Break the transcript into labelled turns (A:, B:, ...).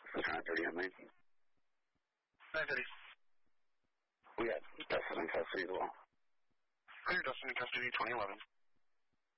A: It's trying to on me.
B: 9:30.
A: We got Dustin in custody as well.
B: Clear Dustin in custody, 2011.